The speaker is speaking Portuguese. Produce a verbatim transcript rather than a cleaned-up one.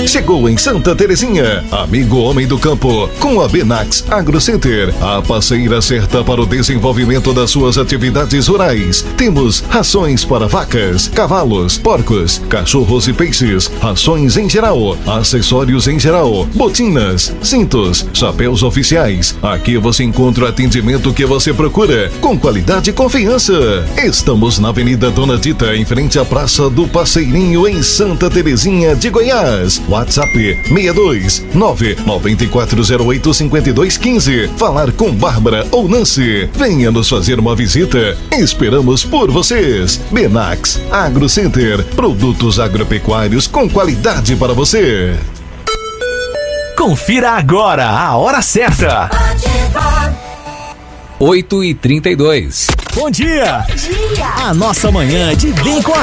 chegou em Santa Terezinha. Amigo homem do campo, com a Benax AgroCenter, a parceira certa para o desenvolvimento das suas atividades rurais. Temos rações para vacas, cavalos, porcos, cachorros e peixes, rações em geral, acessórios em geral, botinas, cintos, chapéus oficiais. Aqui você encontra o atendimento que você procura, com qualidade e confiança. Estamos na Avenida Dona Dita, em frente à Praça do Parceirinho, em Santa Terezinha de Goiás. WhatsApp seis dois nove nove quatro zero oito cinco dois um cinco. Falar com Bárbara ou Nancy. Venha nos fazer uma visita. Esperamos por vocês. Benax AgroCenter, produtos agropecuários com qualidade para você. Confira agora a hora certa. oito e trinta e dois. Bom dia! Bom dia! A nossa manhã de bem com a